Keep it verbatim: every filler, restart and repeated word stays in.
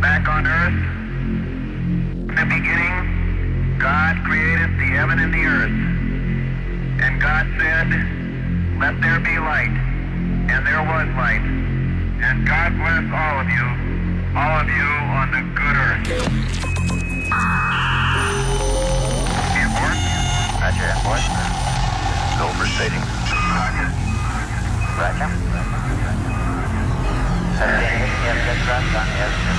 back on earth. In the beginning, God created the heaven and the earth. And God said, let there be light. And there was light. And God bless all of you, all of you on the good earth. Import? Roger, import. Go for staging. Roger. Roger. Yes, that's right on, yes.